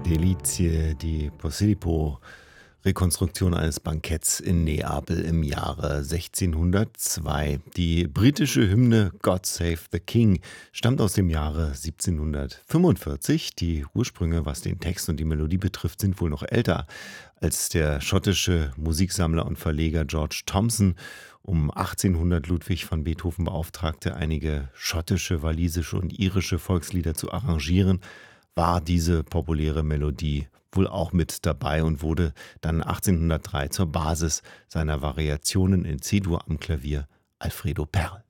Delizie di Posillipo, Rekonstruktion eines Banketts in Neapel im Jahre 1602. Die britische Hymne God Save the King stammt aus dem Jahre 1745. Die Ursprünge, was den Text und die Melodie betrifft, sind wohl noch älter, als der schottische Musiksammler und Verleger George Thomson um 1800 Ludwig van Beethoven beauftragte, einige schottische, walisische und irische Volkslieder zu arrangieren, war diese populäre Melodie wohl auch mit dabei und wurde dann 1803 zur Basis seiner Variationen in C-Dur am Klavier Alfredo Perl.